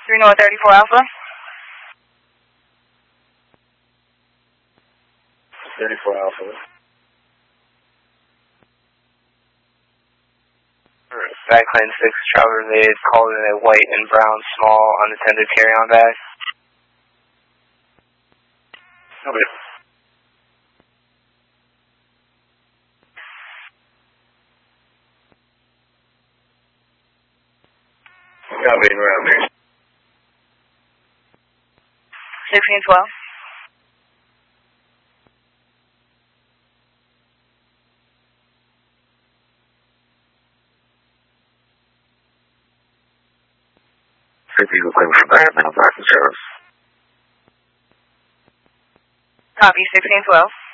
3 North 34 Alpha. 34 Alpha. Backline 6, travel related, called in a white and brown small unattended carry-on bag. Okay. Copy, we're out there. 1612. People claim for environmental parking service. Copy, 1612.